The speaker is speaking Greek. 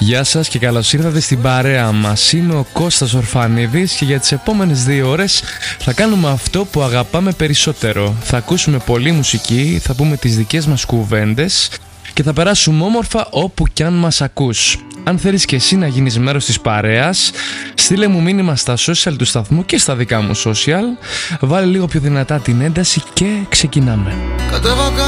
Γεια σας και καλώς ήρθατε στην παρέα μας. Είμαι ο Κώστας Ορφανίδης και για τις επόμενες 2 ώρες θα κάνουμε αυτό που αγαπάμε περισσότερο. Θα ακούσουμε πολλή μουσική, θα πούμε τις δικές μας κουβέντες και θα περάσουμε όμορφα όπου κι αν μας ακούς. Αν θέλεις και εσύ να γίνεις μέρος της παρέας, στείλε μου μήνυμα στα social του σταθμού και στα δικά μου social. Βάλε λίγο πιο δυνατά την ένταση και ξεκινάμε.